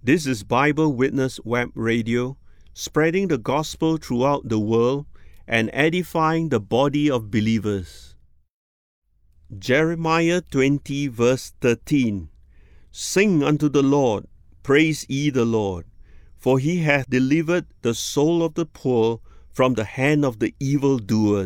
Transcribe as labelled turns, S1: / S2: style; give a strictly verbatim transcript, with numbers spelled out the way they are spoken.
S1: This is Bible Witness Web Radio, spreading the gospel throughout the world and edifying the body of believers. Jeremiah twenty verse thirteen. Sing unto the Lord, praise ye the Lord, for he hath delivered the soul of the poor from the hand of the evildoers.